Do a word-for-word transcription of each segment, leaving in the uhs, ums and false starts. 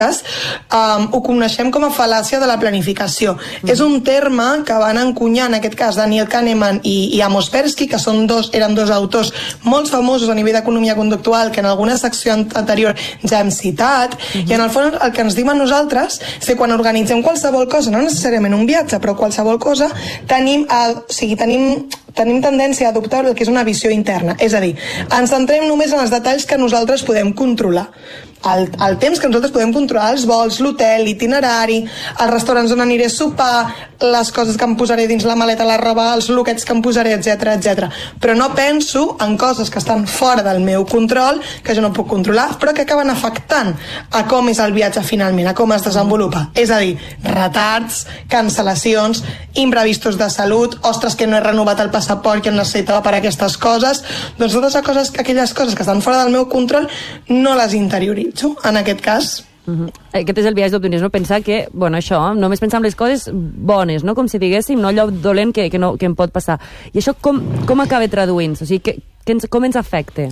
Um, ho coneixem com a fal·làcia de la planificació. Mm. És un terme que van encunyar, en aquest cas, Daniel Kahneman i, i Amos Tversky, que són dos, eren dos autors molt famosos a nivell d'economia conductual, que en alguna secció anterior ja hem citat, mm-hmm. i en el fons el que ens diuen nosaltres és que quan organitzem qualsevol cosa, no necessàriament un viatge, però qualsevol cosa, tenim, el, o sigui, tenim tenim tendència a adoptar el que és una visió interna. És a dir, ens centrem només en els detalls que nosaltres podem controlar. El, el temps que nosaltres podem controlar, els vols, l'hotel, l'itinerari, els restaurants on aniré a sopar, les coses que em posaré dins la maleta, la roba, els loquets que em posaré, etcètera, etcètera. Però no penso en coses que estan fora del meu control, que jo no puc controlar, però que acaben afectant a com és el viatge finalment, a com es desenvolupa. És a dir, retards, cancel·lacions, imprevistos de salut, ostres, que no he renovat el passaport que em necessitava per a aquestes coses. Doncs totes les coses, aquelles coses que estan fora del meu control no les interioritzo. En aquest cas. Uh-huh. Aquest és el viatge d'optimisme, pensar que, bueno, això, només pensar en les coses bones, no? Com si diguéssim, no allò dolent que, que, no, que em pot passar. I això com, com acaba traduint-se? O sigui, que, que ens, com ens afecta?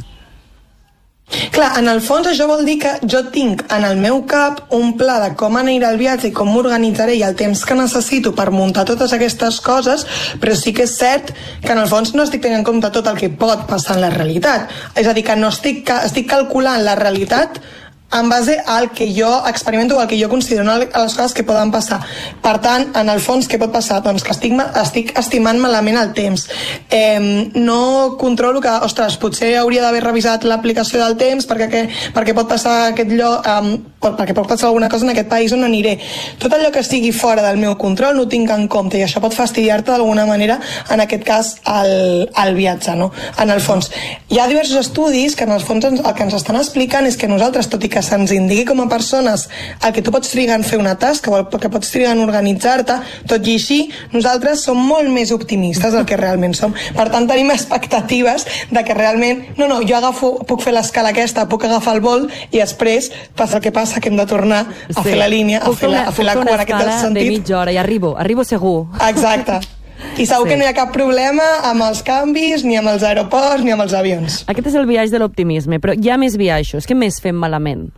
Clar, en el fons això vol dir que jo tinc en el meu cap un pla de com anirà el viatge i com m'organitzaré i el temps que necessito per muntar totes aquestes coses, però sí que és cert que en el fons no estic tenint en compte tot el que pot passar en la realitat. És a dir, que no estic, estic calculant la realitat en base al que jo experimento o al que jo considero, no a les coses que poden passar. Per tant, en el fons, què pot passar? Doncs que estic, estic estimant malament el temps. Eh, no controlo que, ostres, potser hauria d'haver revisat l'aplicació del temps perquè, perquè pot passar aquest lloc, eh, perquè pot passar alguna cosa en aquest país on aniré. Tot allò que estigui fora del meu control no ho tinc en compte i això pot fastidiar-te d'alguna manera, en aquest cas, el, el viatge, no? En el fons. Hi ha diversos estudis que en el fons el que ens estan explicant és que nosaltres, tot i que se'ns indiqui com a persones el que tu pots trigar en fer una tasca o el que pots trigar en organitzar-te, tot i així nosaltres som molt més optimistes del que realment som. Per tant, tenim expectatives de que realment, no, no, jo agafo, puc fer l'escala aquesta, puc agafar el vol i després passa el que passa, que hem de tornar a sí. fer la línia, a fer la, a fer la cua en aquest sentit. De mitja hora i arribo, arribo segur. Exacte. I segur sí. que no hi ha cap problema amb els canvis, ni amb els aeroports, ni amb els avions. Aquest és el viatge de l'optimisme, però hi ha més viatges. Què més fem malament?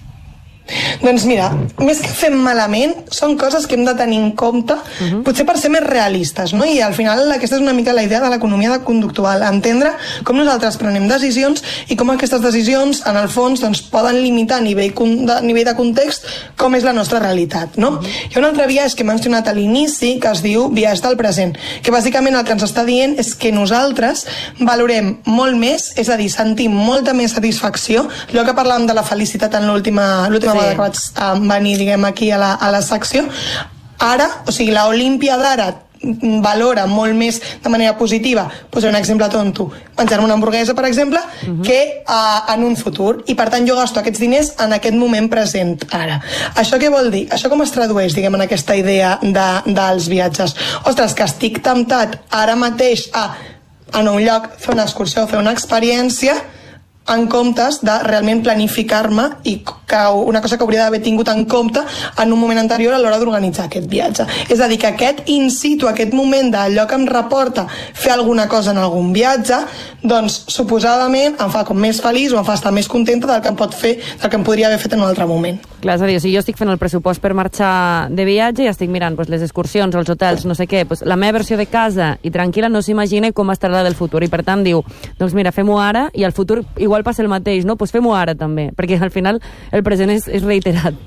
Doncs mira, més que fem malament, són coses que hem de tenir en compte, uh-huh. potser per ser més realistes, no? I al final aquesta és una mica la idea de l'economia conductual, entendre com nosaltres prenem decisions i com aquestes decisions, en el fons, doncs, poden limitar a nivell de, a nivell de context com és la nostra realitat, no? Uh-huh. Hi ha un altre viatge que he mencionat a l'inici, que es diu viatge del present, que bàsicament el que ens està dient és que nosaltres valorem molt més, és a dir, sentim molta més satisfacció, allò que parlàvem de la felicitat en l'última l'última sí. que vaig um, venir, diguem, aquí a la, a la secció. Ara, o sigui, l'Olímpia d'ara valora molt més de manera positiva, posaré un exemple tonto, menjar-me una hamburguesa, per exemple, uh-huh. que uh, en un futur. I per tant jo gasto aquests diners en aquest moment present ara. Això què vol dir? Això com es tradueix, diguem, en aquesta idea de, dels viatges? Ostres, que estic temptat ara mateix a, en un lloc, fer una excursió, fer una experiència, en comptes de realment planificar-me i que una cosa que hauria d'haver tingut en compte en un moment anterior a l'hora d'organitzar aquest viatge. És a dir, que aquest in situ, aquest moment d'allò que em reporta fer alguna cosa en algun viatge, doncs suposadament em fa com més feliç o em fa estar més contenta del que em pot fer, del que em podria haver fet en un altre moment. Clar, és a dir, si jo estic fent el pressupost per marxar de viatge i estic mirant pues, les excursions, els hotels, no sé què, pues, la meva versió de casa i tranquil·la no s'imagina com estarà la del futur i per tant diu, doncs mira, fem-ho ara i al futur igual passa el mateix, no? Doncs fem-ho ara també, perquè al final el present és, és reiterat.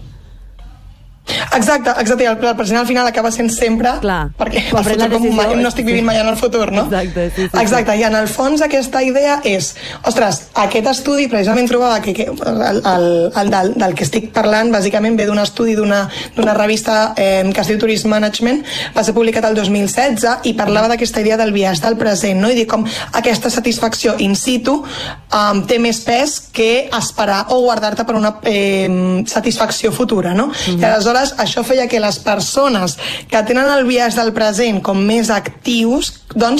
Exacte, exacte, i el, el present al final acaba sent sempre, clar, perquè el futur com mai, no estic vivint mai en el futur, no? Exacte, sí, sí, exacte, sí. I en el fons aquesta idea és, ostres, aquest estudi precisament trobava que, que el, el, el del, del que estic parlant bàsicament ve d'un estudi d'una revista eh, que es diu Tourism Management, va ser publicat el dos mil setze i parlava d'aquesta idea del viatge del present, no? I dir com aquesta satisfacció in situ um, té més pes que esperar o guardar-te per una eh, satisfacció futura, no? Mm-hmm. I aleshores això feia que les persones que tenen el biaix del present com més actius, doncs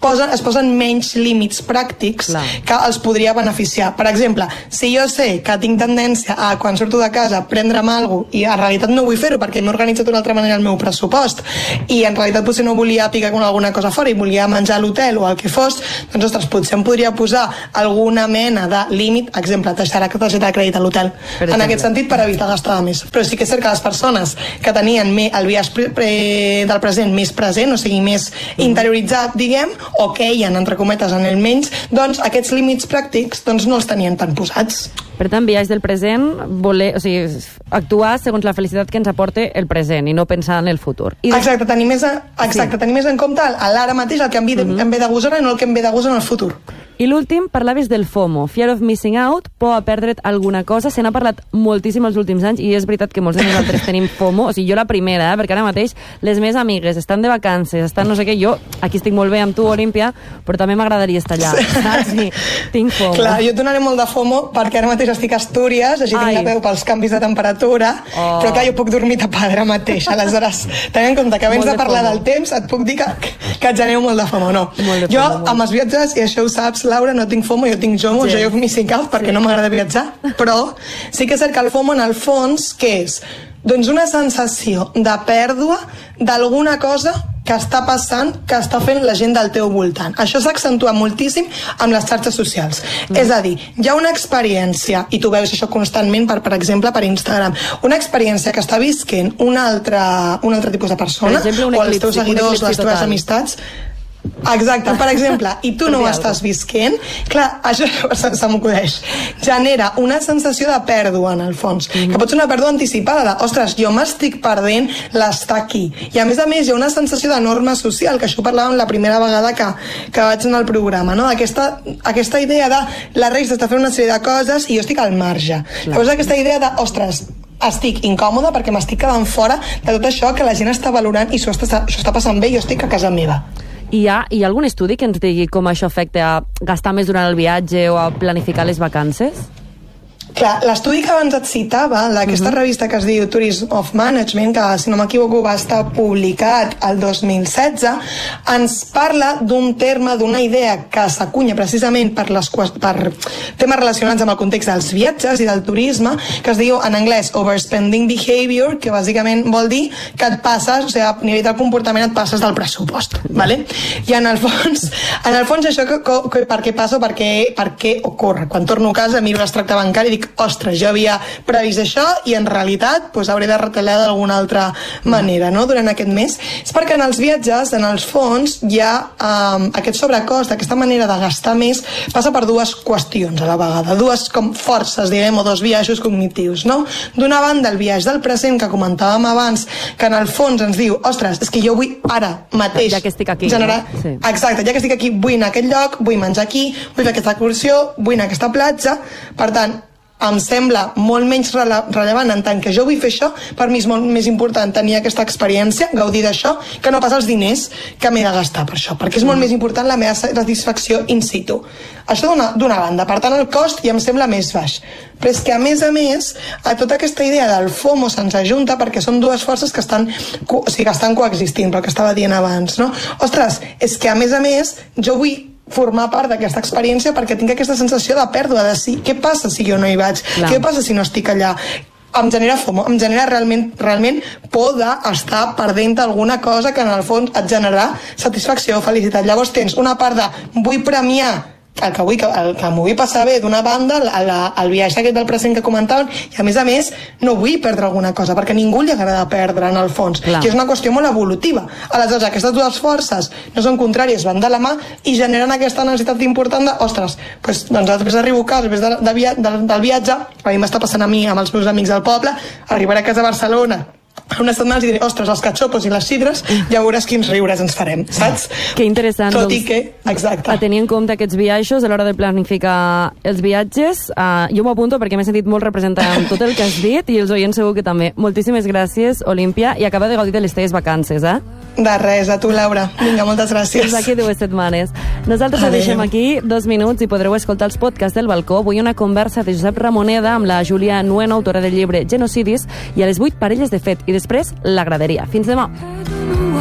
posen, es posen menys límits pràctics Clar. que els podria beneficiar. Per exemple, si jo sé que tinc tendència a, quan surto de casa, prendre'm alguna cosa i en realitat no vull fer-ho perquè m'he organitzat d'una altra manera el meu pressupost i en realitat potser no volia picar con alguna cosa fora i volia menjar a l'hotel o el que fos, doncs, ostres, potser em podria posar alguna mena de límit, exemple, deixarà que targeta de crèdit a l'hotel, en aquest sentit, per evitar gastar més. Però sí que és cert que les persones que tenien el viatge pre pre del present més present, o sigui, més interioritzat, diguem, o que ellen, entre cometes, en el menys, doncs aquests límits pràctics doncs, no els tenien tan posats. Per tant, viatge del present, voler, o sigui, actuar segons la felicitat que ens aporta el present i no pensar en el futur. I de... Exacte, tenir més, a, exacte, sí. tenir més en compte l'ara mateix, el que em ve, de, uh -huh. em ve de gust ara i no el que em ve de gust en el futur. I l'últim, parlaves del FOMO, Fear of Missing Out, por a perdre't alguna cosa. Se n'ha parlat moltíssim els últims anys i és veritat que molts de nosaltres tenim FOMO, o sigui, jo la primera, eh, perquè ara mateix les meves amigues estan de vacances, estan no sé què, jo aquí estic molt bé amb tu, Olímpia, però també m'agradaria estar allà, saps? Sí, tinc FOMO. Clar, jo donaré molt de FOMO perquè ara mateix estic a Astúries, així Ai. tinc la veu pels canvis de temperatura, oh. però clar, jo puc dormir tapada ara mateix, aleshores, tenint en compte que abans de, de parlar del temps, et puc dir que, que et genero molt de FOMO, no. De jo, FOMO, amb els viatges, i això ho saps, Laura, no tinc FOMO, jo tinc JOMO, sí. jo ho missing out perquè sí. no m'agrada viatjar, però sí que és cert que el FOMO en el fons, què és? Doncs una sensació de pèrdua d'alguna cosa que està passant, que està fent la gent del teu voltant. Això s'accentua moltíssim amb les xarxes socials. Mm. És a dir, hi ha una experiència, i tu veus això constantment, per, per exemple, per Instagram, una experiència que està visquent un altre, un altre tipus de persona, exemple, o els teus seguidors, les teves total. amistats. Exacte, per exemple, i tu no ho estàs visquent, clar, això se, se m'acudeix, genera una sensació de pèrdua en el fons, mm-hmm. que pot ser una pèrdua anticipada de, ostres, jo m'estic perdent l'estar aquí, i a més a més hi ha una sensació de norma social, que això ho parlàvem la primera vegada que, que vaig anar al programa, no? aquesta, aquesta idea de la resta està fent una sèrie de coses i jo estic al marge. Llavors aquesta idea de, ostres, estic incòmoda perquè m'estic quedant fora de tot això que la gent està valorant i això està, això està passant bé i jo estic a casa meva. Hi ha, hi ha algun estudi que ens digui com això afecta a gastar més durant el viatge o a planificar les vacances? Clar, l'estudi que abans et citava, d'aquesta uh-huh. revista que es diu Tourism of Management, que si no m'equivoco va estar publicat el dos mil setze, ens parla d'un terme, d'una idea que s'acunya precisament per, les, per temes relacionats amb el context dels viatges i del turisme, que es diu en anglès overspending behavior, que bàsicament vol dir que et passes, o sigui, a nivell del comportament et passes del pressupost, ¿vale? I en el fons, en el fons això que, que, per què passa o per què, per què ocorre? Quan torno a casa miro l'extracte bancari i dic, ostres, jo havia previst això i en realitat pues, hauré de retallar d'alguna altra manera, no?, durant aquest mes. És perquè en els viatges, en els fons, hi ha um, aquest sobrecost, aquesta manera de gastar més, passa per dues qüestions a la vegada, dues com forces, diguem, o dos viatges cognitius, no? D'una banda, el viatge del present, que comentàvem abans, que en el fons ens diu, ostres, és que jo vull ara mateix ja que estic aquí, generar... no? Sí. Exacte, ja que estic aquí, vull anar a aquest lloc, vull menjar aquí, vull fer aquesta excursió, vull anar a aquesta platja, per tant, em sembla molt menys rele rellevant en tant que jo vull fer això, per mi és molt més important tenir aquesta experiència, gaudir d'això, que no pas els diners que m'he de gastar per això, perquè és molt més important la meva satisfacció in situ. Això d'una banda, per tant el cost ja em sembla més baix. Però és que a més a més, a tota aquesta idea del FOMO se'ns ajunta perquè són dues forces que estan, o sigui, que estan coexistint, pel que estava dient abans, no? Ostres, és que a més a més jo vull formar part d'aquesta experiència perquè tinc aquesta sensació de pèrdua, de si, què passa si jo no hi vaig? Clar. Què passa si no estic allà? Em genera FOMO, em genera realment, realment por d'estar perdent alguna cosa que en el fons et generarà satisfacció o felicitat. Llavors tens una part de vull premiar el que vull, el que m'ho vull passar bé d'una banda, el, el viatge aquest del present que comentàvem, i a més a més no vull perdre alguna cosa, perquè a ningú li agrada perdre en el fons, Clar. que és una qüestió molt evolutiva. Aleshores, aquestes dues forces no són contràries, van de la mà i generen aquesta necessitat important de, ostres, doncs, doncs després d'arribar a casa, després de, de via, de, del viatge, a mi m'està passant a mi amb els meus amics del poble, arribaré a casa a Barcelona unes setmanes i diré, ostres, els catxopos i les sidres, ja veuràs quins riures ens farem, saps? Que interessant. Tot i que, exacte. A tenir en compte aquests viatges a l'hora de planificar els viatges, uh, jo m'ho apunto perquè m'he sentit molt representada amb tot el que has dit i els oients segur que també. Moltíssimes gràcies, Olímpia, i acaba de gaudir de les teves vacances, eh? De res, a tu, Laura. Vinga, moltes gràcies. Fins aquí dues setmanes. Nosaltres ho deixem aquí dos minuts i podreu escoltar els podcasts del balcó. Avui una conversa de Josep Ramoneda amb la Júlia Nueno, autora del llibre Genocidis, i a les vuit parelles de fet, i després la graderia. Fins demà.